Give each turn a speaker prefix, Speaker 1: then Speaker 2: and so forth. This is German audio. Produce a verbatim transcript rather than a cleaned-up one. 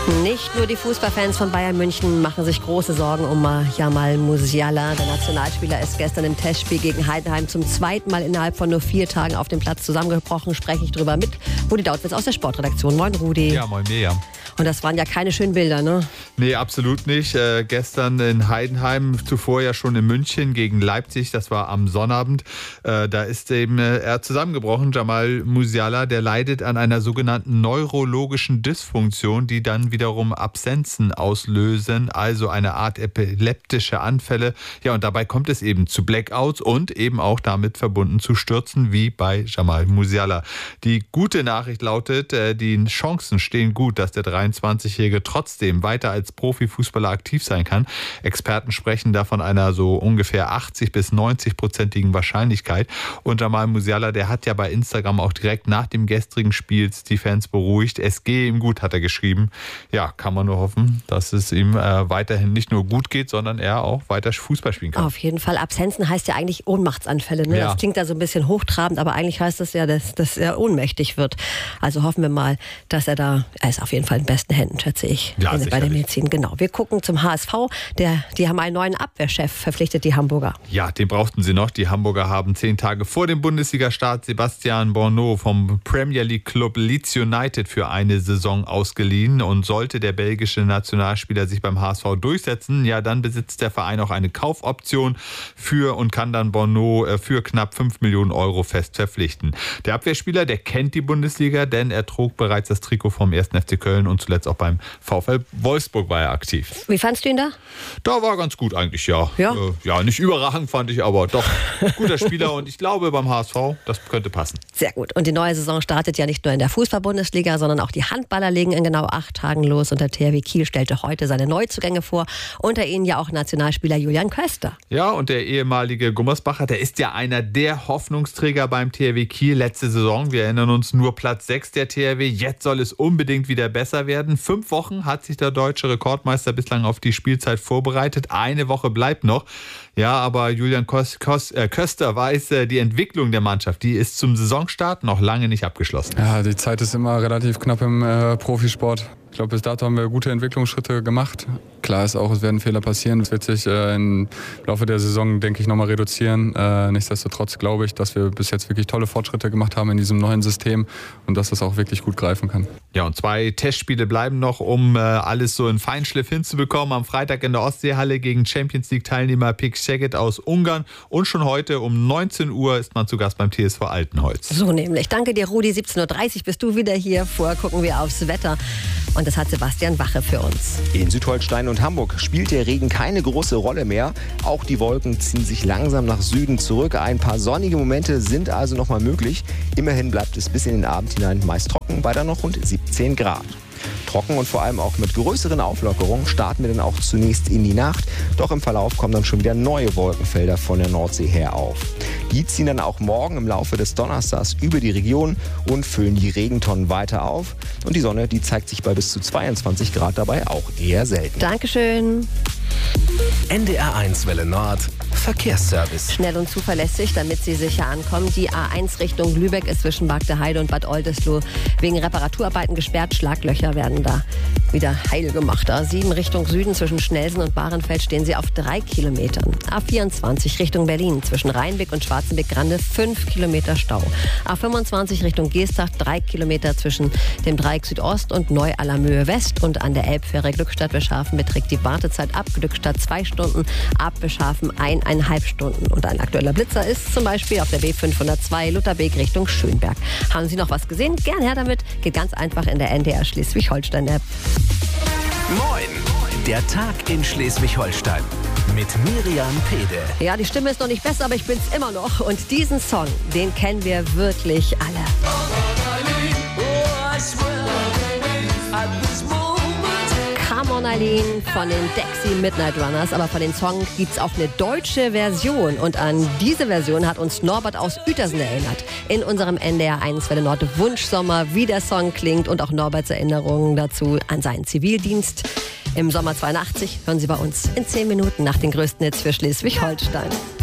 Speaker 1: Nicht nur die Fußballfans von Bayern München machen sich große Sorgen um Jamal Musiala. Der Nationalspieler ist gestern im Testspiel gegen Heidenheim zum zweiten Mal innerhalb von nur vier Tagen auf dem Platz zusammengebrochen. Spreche ich drüber mit Rudi Dautwitz aus der Sportredaktion. Moin Rudi.
Speaker 2: Ja, moin Mirjam.
Speaker 1: Und das waren ja keine schönen Bilder, ne?
Speaker 2: Nee, absolut nicht. Äh, gestern in Heidenheim, zuvor ja schon in München gegen Leipzig, das war am Sonnabend. Äh, da ist eben äh, er zusammengebrochen, Jamal Musiala, der leidet an einer sogenannten neurologischen Dysfunktion, die dann wiederum Absenzen auslösen, also eine Art epileptische Anfälle. Ja, und dabei kommt es eben zu Blackouts und eben auch damit verbunden zu Stürzen, wie bei Jamal Musiala. Die gute Nachricht lautet, äh, die Chancen stehen gut, dass der dreiundzwanzigjährige trotzdem weiter als Profifußballer aktiv sein kann. Experten sprechen da von einer so ungefähr achtzig bis neunzig-prozentigen Wahrscheinlichkeit. Und Jamal Musiala, der hat ja bei Instagram auch direkt nach dem gestrigen Spiels die Fans beruhigt. Es gehe ihm gut, hat er geschrieben. Ja, kann man nur hoffen, dass es ihm äh, weiterhin nicht nur gut geht, sondern er auch weiter Fußball spielen kann.
Speaker 1: Auf jeden Fall. Absenzen heißt ja eigentlich Ohnmachtsanfälle. Ne?
Speaker 2: Ja.
Speaker 1: Das klingt da so ein bisschen hochtrabend, aber eigentlich heißt das ja, dass, dass er ohnmächtig wird. Also hoffen wir mal, dass er da, er ist auf jeden Fall in besten Händen, schätze ich,
Speaker 2: ja,
Speaker 1: bei der Medizin. Genau. Wir gucken zum H S V. Der, die haben einen neuen Abwehrchef verpflichtet, die Hamburger.
Speaker 2: Ja, den brauchten sie noch. Die Hamburger haben zehn Tage vor dem Bundesliga-Start Sebastian Borneau vom Premier League Club Leeds United für eine Saison ausgeliehen. Und sollte der belgische Nationalspieler sich beim H S V durchsetzen, ja, dann besitzt der Verein auch eine Kaufoption für und kann dann Borneau für knapp fünf Millionen Euro fest verpflichten. Der Abwehrspieler, der kennt die Bundesliga, denn er trug bereits das Trikot vom ersten F C Köln und zuletzt auch beim VfL Wolfsburg war er aktiv.
Speaker 1: Wie fandst du ihn da?
Speaker 2: Da war ganz gut eigentlich, ja.
Speaker 1: Ja,
Speaker 2: äh, ja nicht überragend fand ich, aber doch guter Spieler und ich glaube beim H S V, das könnte passen.
Speaker 1: Sehr gut. Und die neue Saison startet ja nicht nur in der Fußball-Bundesliga, sondern auch die Handballer legen in genau acht Tagen los und der T H W Kiel stellte heute seine Neuzugänge vor. Unter ihnen ja auch Nationalspieler Julian Köster.
Speaker 2: Ja, und der ehemalige Gummersbacher, der ist ja einer der Hoffnungsträger beim T H W Kiel letzte Saison. Wir erinnern uns, nur Platz sechs der T H W. Jetzt soll es unbedingt wieder besser werden. Fünf Wochen hat sich der deutsche Rekordmeister bislang auf die Spielzeit vorbereitet. Eine Woche bleibt noch. Ja, aber Julian Kos- Kos- äh, Köster weiß, äh, die Entwicklung der Mannschaft, die ist zum Saisonstart noch lange nicht abgeschlossen.
Speaker 3: Ja, die Zeit ist immer relativ knapp im äh, Profisport. Ich glaube, bis dato haben wir gute Entwicklungsschritte gemacht. Klar ist auch, es werden Fehler passieren. Das wird sich äh, im Laufe der Saison, denke ich, nochmal reduzieren. Äh, nichtsdestotrotz glaube ich, dass wir bis jetzt wirklich tolle Fortschritte gemacht haben in diesem neuen System und dass das auch wirklich gut greifen kann.
Speaker 2: Ja, und zwei Testspiele bleiben noch, um äh, alles so in Feinschliff hinzubekommen. Am Freitag in der Ostseehalle gegen Champions League-Teilnehmer Pécs Szeged aus Ungarn. Und schon heute um neunzehn Uhr ist man zu Gast beim T S V Altenholz.
Speaker 1: So nämlich. Danke dir, Rudi. siebzehn Uhr dreißig bist du wieder hier. Vorher gucken wir aufs Wetter. Und das hat Sebastian Wache für uns.
Speaker 4: In Südholstein und Hamburg spielt der Regen keine große Rolle mehr. Auch die Wolken ziehen sich langsam nach Süden zurück. Ein paar sonnige Momente sind also noch mal möglich. Immerhin bleibt es bis in den Abend hinein meist trocken bei dann noch rund siebzehn Grad. Trocken und vor allem auch mit größeren Auflockerungen starten wir dann auch zunächst in die Nacht. Doch im Verlauf kommen dann schon wieder neue Wolkenfelder von der Nordsee her auf. Die ziehen dann auch morgen im Laufe des Donnerstags über die Region und füllen die Regentonnen weiter auf. Und die Sonne, die zeigt sich bei bis zu zweiundzwanzig Grad dabei auch eher selten.
Speaker 1: Dankeschön.
Speaker 5: N D R eins Welle Nord, Verkehrsservice.
Speaker 1: Schnell und zuverlässig, damit Sie sicher ankommen. Die A eins Richtung Lübeck ist zwischen Bagdeheide und Bad Oldesloe wegen Reparaturarbeiten gesperrt. Schlaglöcher werden da wieder heil gemacht. A sieben Richtung Süden zwischen Schnelsen und Bahrenfeld stehen Sie auf drei Kilometern. A vierundzwanzig Richtung Berlin zwischen Rheinbeck und Schwarzenbeck-Grande fünf Kilometer Stau. A fünfundzwanzig Richtung Geestach drei Kilometer zwischen dem Dreieck Südost und Neu-Allermöhe West. Und an der Elbfähre Glückstadt-Beschafen beträgt die Wartezeit ab Glückstadt zwei Stunden, ab Beschafen eineinhalb Stunden. Und ein aktueller Blitzer ist zum Beispiel auf der B fünfhundertzwei Lutherbeek Richtung Schönberg. Haben Sie noch was gesehen? Gern her damit. Geht ganz einfach in der N D R Schleswig-Holstein-App.
Speaker 5: Moin, der Tag in Schleswig-Holstein mit Mirjam Pede.
Speaker 1: Ja, die Stimme ist noch nicht besser, aber ich bin's immer noch. Und diesen Song, den kennen wir wirklich alle. Come on Eileen von den Dexy Midnight Runners. Aber von den Songs gibt's auch eine deutsche Version. Und an diese Version hat uns Norbert aus Uetersen erinnert. In unserem N D R eins Welle Nord Wunschsommer, wie der Song klingt und auch Norberts Erinnerungen dazu an seinen Zivildienst. Im Sommer zweiundachtzig hören Sie bei uns in zehn Minuten nach den größten Hits für Schleswig-Holstein.